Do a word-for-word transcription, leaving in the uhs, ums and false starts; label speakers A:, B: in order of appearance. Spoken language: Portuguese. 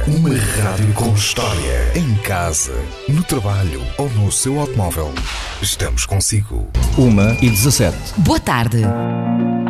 A: Uma rádio com história. Em casa, no trabalho ou no seu automóvel. Estamos consigo.
B: Uma e dezassete.
C: Boa tarde.